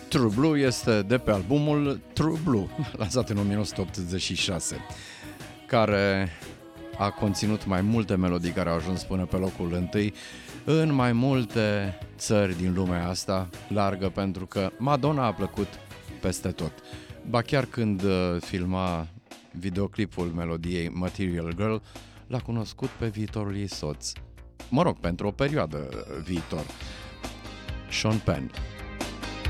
True Blue este de pe albumul True Blue, lansat în 1986, care a conținut mai multe melodii care au ajuns până pe locul întâi în mai multe țări din lumea asta largă, pentru că Madonna a plăcut peste tot. Ba chiar când filma videoclipul melodiei Material Girl, l-a cunoscut pe viitorul ei soț. Mă rog, pentru o perioadă viitor. Sean Penn.